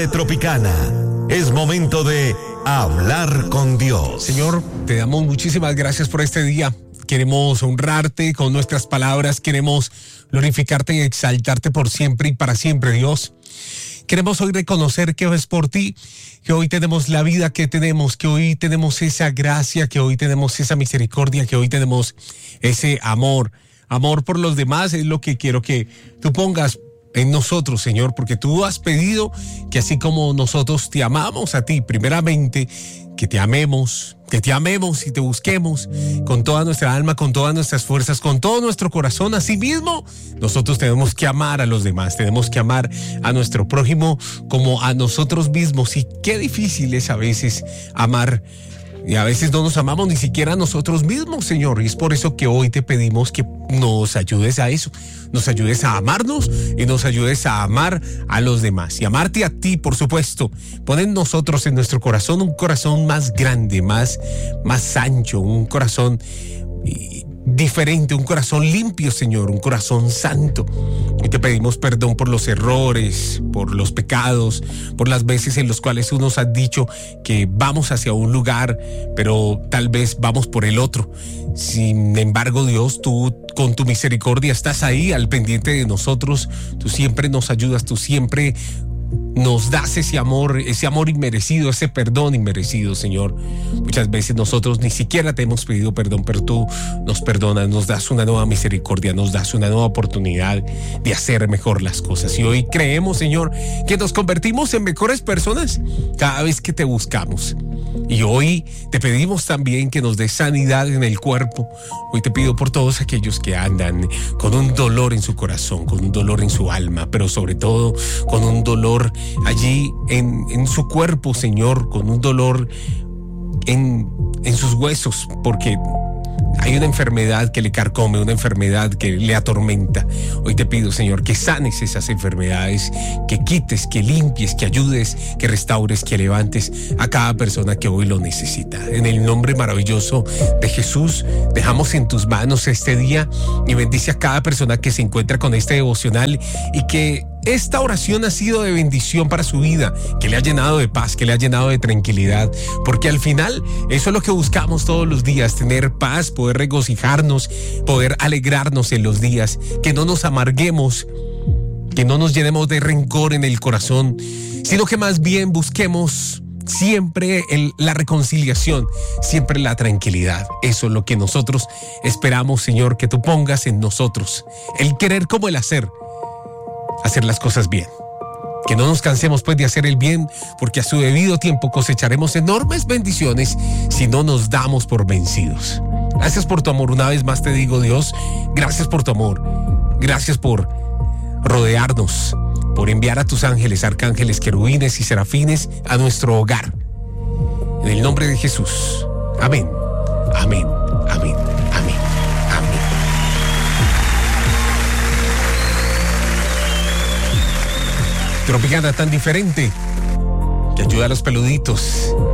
Tropicana. Es momento de hablar con Dios. Señor, te damos muchísimas gracias por este día. Queremos honrarte con nuestras palabras, queremos glorificarte y exaltarte por siempre y para siempre, Dios. Queremos hoy reconocer que es por ti, que hoy tenemos la vida que tenemos, que hoy tenemos esa gracia, que hoy tenemos esa misericordia, que hoy tenemos ese amor. Amor por los demás es lo que quiero que tú pongas en nosotros, Señor, porque tú has pedido que así como nosotros te amamos a ti, primeramente, que te amemos y te busquemos con toda nuestra alma, con todas nuestras fuerzas, con todo nuestro corazón. Asimismo, nosotros tenemos que amar a los demás, tenemos que amar a nuestro prójimo como a nosotros mismos. Y qué difícil es a veces amar. Y a veces no nos amamos ni siquiera a nosotros mismos, Señor. Y es por eso que hoy te pedimos que nos ayudes a eso. Nos ayudes a amarnos y nos ayudes a amar a los demás. Y amarte a ti, por supuesto. Pon en nosotros, en nuestro corazón, un corazón más grande, más ancho, un corazón diferente, un corazón limpio, Señor, un corazón santo. Y te pedimos perdón por los errores, por los pecados, por las veces en las cuales tú nos has dicho que vamos hacia un lugar, pero tal vez vamos por el otro. Sin embargo, Dios, tú con tu misericordia estás ahí al pendiente de nosotros. Tú siempre nos ayudas, tú siempre nos das ese amor inmerecido, ese perdón inmerecido, Señor. Muchas veces nosotros ni siquiera te hemos pedido perdón, pero tú nos perdonas, nos das una nueva misericordia, nos das una nueva oportunidad de hacer mejor las cosas. Y hoy creemos, Señor, que nos convertimos en mejores personas cada vez que te buscamos. Y hoy te pedimos también que nos des sanidad en el cuerpo. Hoy te pido por todos aquellos que andan con un dolor en su corazón, con un dolor en su alma, pero sobre todo con un dolor allí en su cuerpo, Señor, con un dolor en sus huesos, porque hay una enfermedad que le carcome, una enfermedad que le atormenta. Hoy te pido, Señor, que sanes esas enfermedades, que quites, que limpies, que ayudes, que restaures, que levantes a cada persona que hoy lo necesita. En el nombre maravilloso de Jesús, dejamos en tus manos este día y bendice a cada persona que se encuentra con este devocional y que esta oración ha sido de bendición para su vida, que le ha llenado de paz, que le ha llenado de tranquilidad, porque al final eso es lo que buscamos todos los días, tener paz, poder regocijarnos, poder alegrarnos en los días, que no nos amarguemos, que no nos llenemos de rencor en el corazón, sino que más bien busquemos siempre la reconciliación, siempre la tranquilidad. Eso es lo que nosotros esperamos, Señor, que tú pongas en nosotros, el querer como el hacer las cosas bien. Que no nos cansemos pues de hacer el bien, porque a su debido tiempo cosecharemos enormes bendiciones si no nos damos por vencidos. Gracias por tu amor, una vez más te digo, Dios, gracias por tu amor, gracias por rodearnos, por enviar a tus ángeles, arcángeles, querubines y serafines a nuestro hogar. En el nombre de Jesús. Amén, amén, amén, amén, amén. Tropicana tan diferente que ayuda a los peluditos.